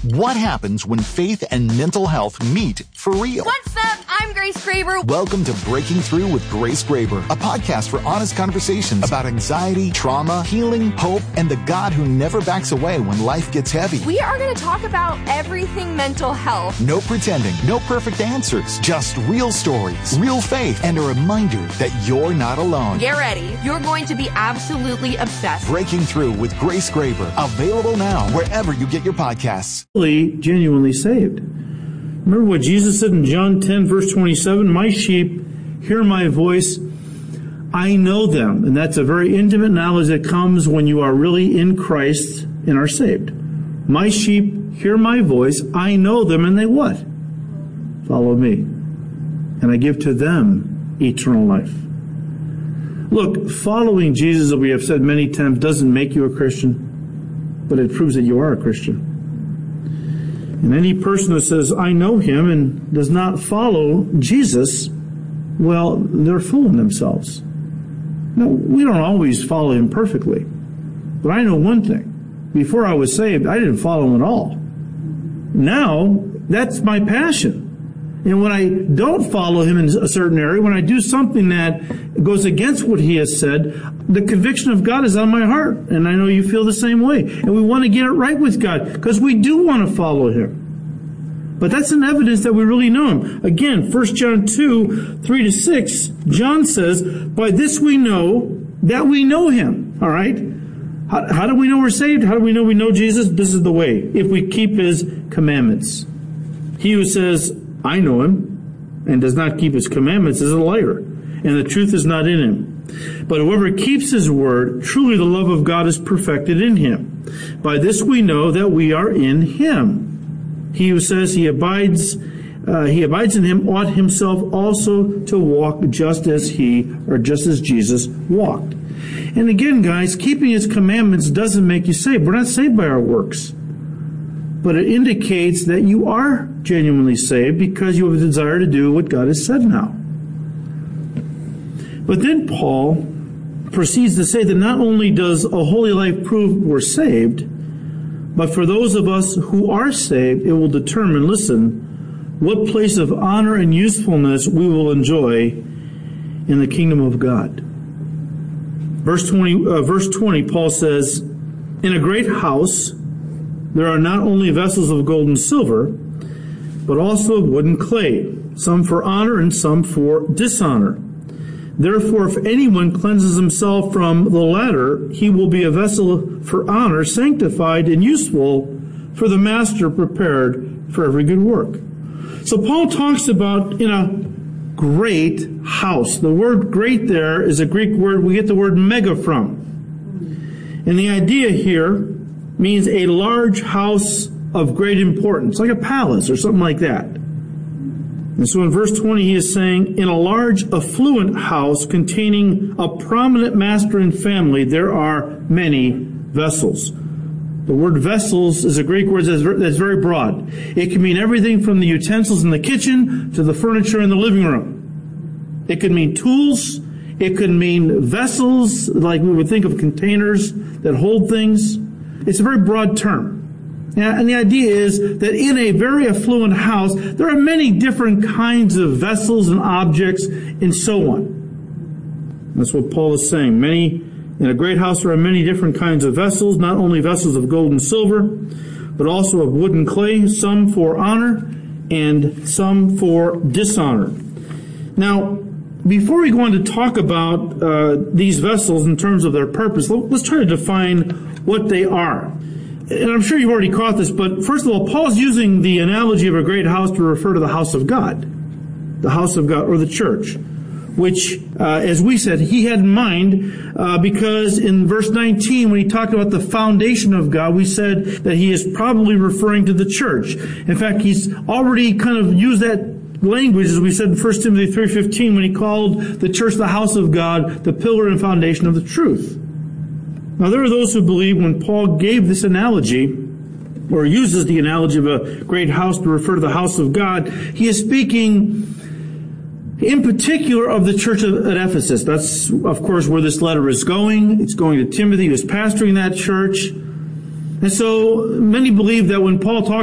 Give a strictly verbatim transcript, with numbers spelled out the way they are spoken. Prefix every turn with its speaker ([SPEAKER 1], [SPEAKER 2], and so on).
[SPEAKER 1] What happens when faith and mental health meet for real?
[SPEAKER 2] What's up? I'm Grace Graber.
[SPEAKER 1] Welcome to Breaking Through with Grace Graber, a podcast for honest conversations about anxiety, trauma, healing, hope, and the God who never backs away when life gets heavy.
[SPEAKER 2] We are going to talk about everything mental health.
[SPEAKER 1] No pretending, no perfect answers, just real stories, real faith, and a reminder that you're not alone.
[SPEAKER 2] Get ready. You're going to be absolutely obsessed.
[SPEAKER 1] Breaking Through with Grace Graber, available now wherever you get your podcasts.
[SPEAKER 3] Genuinely saved. Remember what Jesus said in John ten, verse twenty-seven, "My sheep hear my voice, I know them." And that's a very intimate knowledge that comes when you are really in Christ and are saved. My sheep hear my voice, I know them, and they what? Follow me. And I give to them eternal life. Look, following Jesus, as we have said many times, doesn't make you a Christian, but it proves that you are a Christian. And any person that says, I know him, and does not follow Jesus, well, they're fooling themselves. No, we don't always follow him perfectly. But I know one thing. Before I was saved, I didn't follow him at all. Now, that's my passion. And when I don't follow him in a certain area, when I do something that goes against what he has said, the conviction of God is on my heart. And I know you feel the same way. And we want to get it right with God because we do want to follow him. But that's an evidence that we really know him. Again, First John two, three to six, John says, by this we know that we know him. All right? How, how do we know we're saved? How do we know we know Jesus? This is the way. If we keep his commandments. He who says, I know him, and does not keep his commandments is a liar, and the truth is not in him. But whoever keeps his word, truly the love of God is perfected in him. By this we know that we are in him. He who says he abides, uh, he abides in him ought himself also to walk just as he, or just as Jesus walked. And again, guys, keeping his commandments doesn't make you saved. We're not saved by our works. But it indicates that you are genuinely saved because you have a desire to do what God has said now. But then Paul proceeds to say that not only does a holy life prove we're saved, but for those of us who are saved, it will determine, listen, what place of honor and usefulness we will enjoy in the kingdom of God. Verse twenty, uh, verse twenty, Paul says, in a great house, there are not only vessels of gold and silver, but also of wood and clay, some for honor and some for dishonor. Therefore, if anyone cleanses himself from the latter, he will be a vessel for honor, sanctified and useful for the master, prepared for every good work. So Paul talks about in a great house. The word great there is a Greek word we get the word mega from. And the idea here means a large house of great importance, like a palace or something like that. And so in verse twenty, he is saying, in a large, affluent house containing a prominent master and family, there are many vessels. The word vessels is a Greek word that's very broad. It can mean everything from the utensils in the kitchen to the furniture in the living room. It could mean tools. It could mean vessels, like we would think of containers that hold things. It's a very broad term. And the idea is that in a very affluent house, there are many different kinds of vessels and objects and so on. That's what Paul is saying. Many, in a great house, there are many different kinds of vessels, not only vessels of gold and silver, but also of wood and clay, some for honor and some for dishonor. Now, before we go on to talk about uh, these vessels in terms of their purpose, let's try to define what they are. And I'm sure you've already caught this, but first of all, Paul's using the analogy of a great house to refer to the house of God, the house of God, or the church, which, uh, as we said, he had in mind uh, because in verse nineteen, when he talked about the foundation of God, we said that he is probably referring to the church. In fact, he's already kind of used that language, as we said in First Timothy three fifteen, when he called the church the house of God, the pillar and foundation of the truth. Now, there are those who believe when Paul gave this analogy, or uses the analogy of a great house to refer to the house of God, he is speaking in particular of the church at Ephesus. That's, of course, where this letter is going. It's going to Timothy, who is pastoring that church. And so many believe that when Paul talks